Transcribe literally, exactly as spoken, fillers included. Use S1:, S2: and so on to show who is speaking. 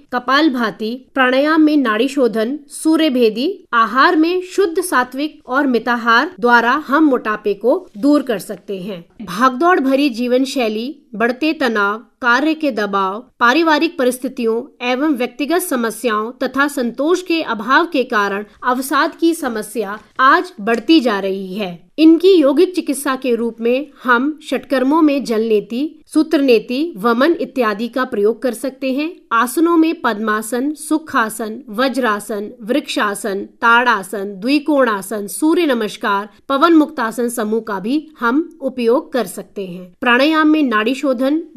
S1: कपालभाति, प्राणायाम में नाड़ी शोधन, सूर्य भेदी, आहार में शुद्ध सात्विक और मिताहार द्वारा हम मोटापे को दूर कर सकते हैं। भागदौड़ भरी जीवन शैली, बढ़ते तनाव, कार्य के दबाव, पारिवारिक परिस्थितियों एवं व्यक्तिगत समस्याओं तथा संतोष के अभाव के कारण अवसाद की समस्या आज बढ़ती जा रही है। इनकी यौगिक चिकित्सा के रूप में हम षटकर्मों में जलनेति, सूत्रनेति, वमन इत्यादि का प्रयोग कर सकते हैं। आसनों में पद्मासन, सुखासन, वज्रासन, वृक्षासन, ताड़ासन, द्विकोणासन, सूर्य नमस्कार, पवन मुक्तासन समूह का भी हम उपयोग कर सकते हैं। प्राणायाम में नाड़ी शोधन,